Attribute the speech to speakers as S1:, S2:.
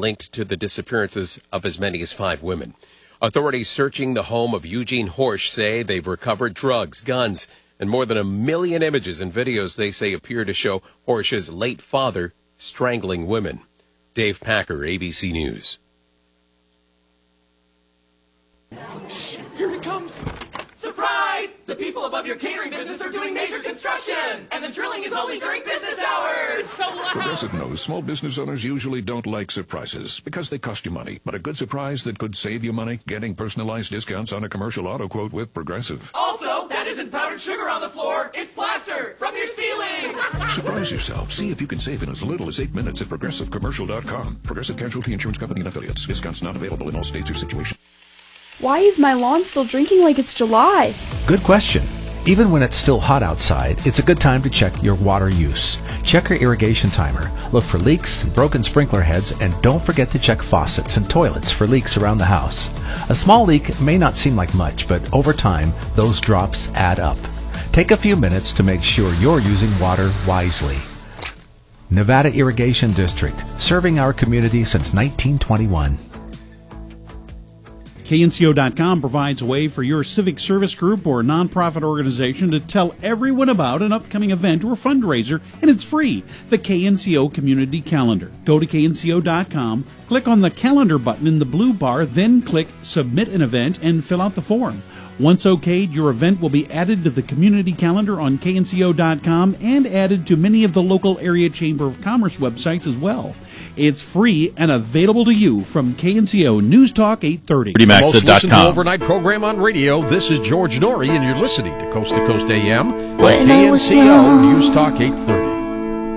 S1: linked to the disappearances of as many as 5 women. Authorities searching the home of Eugene Horsch say they've recovered drugs, guns, and more than 1 million images and videos they say appear to show Horsch's late father strangling women. Dave Packer, ABC News.
S2: Shh, here it comes. Surprise! The people above your catering business are doing major construction, and the drilling is only during business hours. It's so loud.
S3: Progressive knows small business owners usually don't like surprises because they cost you money. But a good surprise that could save you money? Getting personalized discounts on a commercial auto quote with Progressive.
S2: Also, that isn't powdered sugar on the floor. It's plaster from your ceiling.
S3: Surprise yourself. See if you can save in as little as 8 minutes at ProgressiveCommercial.com. Progressive Casualty Insurance Company and Affiliates. Discounts not available in all states or situations.
S4: Why is my lawn still drinking like it's July?
S5: Good question. Even when it's still hot outside, it's a good time to check your water use. Check your irrigation timer. Look for leaks, broken sprinkler heads, and don't forget to check faucets and toilets for leaks around the house. A small leak may not seem like much, but over time, those drops add up. Take a few minutes to make sure you're using water wisely. Nevada Irrigation District, serving our community since 1921.
S6: KNCO.com provides a way for your civic service group or nonprofit organization to tell everyone about an upcoming event or fundraiser, and it's free. The KNCO Community Calendar. Go to KNCO.com, click on the calendar button in the blue bar, then click Submit an Event and fill out the form. Once okayed, your event will be added to the community calendar on KNCO.com and added to many of the local area Chamber of Commerce websites as well. It's free and available to you from KNCO News Talk 830.
S7: The most listened to overnight program on radio. This is George Norrie, and you're listening to Coast AM on KNCO News Talk 830.